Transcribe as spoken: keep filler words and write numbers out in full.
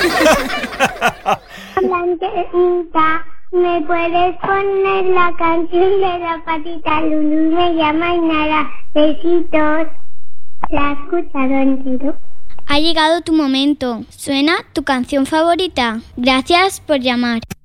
Blanquita, ¿me puedes poner la canción de la patita Lulú? Me llama Inara. Besitos. La has escuchado entero. Ha llegado tu momento. ¿Suena tu canción favorita? Gracias por llamar.